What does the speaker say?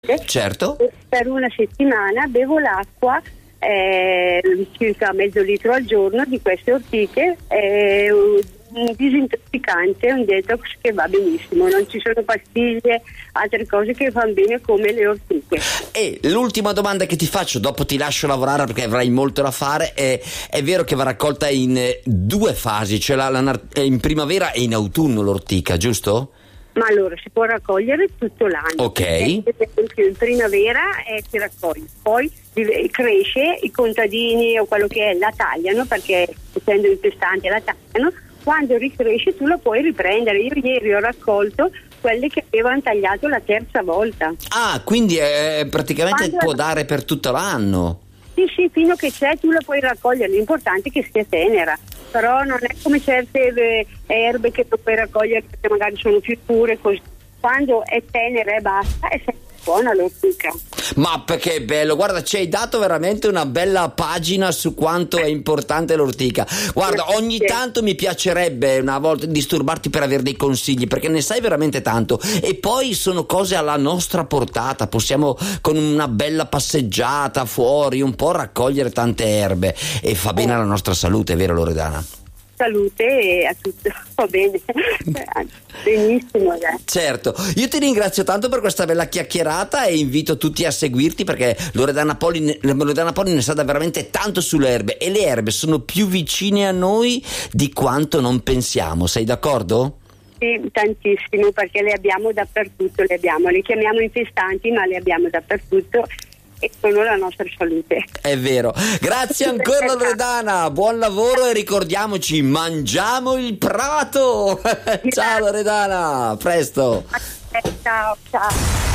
Certo. Per una settimana bevo l'acqua, circa mezzo litro al giorno di queste ortiche, un disintossicante, un detox che va benissimo, non ci sono pastiglie, altre cose che vanno bene come le ortiche. E l'ultima domanda che ti faccio, dopo ti lascio lavorare perché avrai molto da fare, è vero che va raccolta in 2 fasi, cioè in primavera e in autunno l'ortica, giusto? Ma allora si può raccogliere tutto l'anno. Ok. Per esempio in primavera si raccoglie, poi cresce, i contadini o quello che è la tagliano, perché essendo infestante la tagliano, quando ricresce tu lo puoi riprendere. Io ieri ho raccolto quelle che avevano tagliato la terza volta. Ah, quindi praticamente può dare per tutto l'anno. Sì, fino che c'è tu la puoi raccogliere, l'importante è che sia tenera, però non è come certe erbe che tu puoi raccogliere perché magari sono più pure, così. Quando è tenera e basta è sempre buona l'ortica. Ma perché è bello, guarda, ci hai dato veramente una bella pagina su quanto è importante l'ortica. Guarda, ogni tanto mi piacerebbe una volta disturbarti per avere dei consigli, perché ne sai veramente tanto e poi sono cose alla nostra portata, possiamo con una bella passeggiata fuori un po' raccogliere tante erbe e fa bene alla nostra salute, è vero Loredana? Salute e a tutto, va bene, benissimo. Certo, io ti ringrazio tanto per questa bella chiacchierata e invito tutti a seguirti perché Loredana Poli ne sa veramente tanto sulle erbe e le erbe sono più vicine a noi di quanto non pensiamo, sei d'accordo? Sì, tantissimo, perché le abbiamo dappertutto, le chiamiamo infestanti ma le abbiamo dappertutto e sono la nostra salute. È vero. Grazie ancora Loredana, buon lavoro e ricordiamoci, mangiamo il prato. Ciao Loredana, a presto. Ciao.